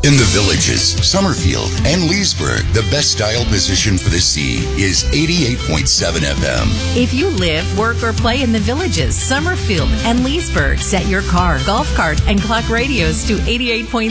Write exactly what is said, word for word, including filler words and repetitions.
In the Villages, Summerfield, and Leesburg, the best style position for the sea is eighty-eight point seven F M. If you live, work, or play in the Villages, Summerfield, and Leesburg, set your car, golf cart, and clock radios to eighty-eight point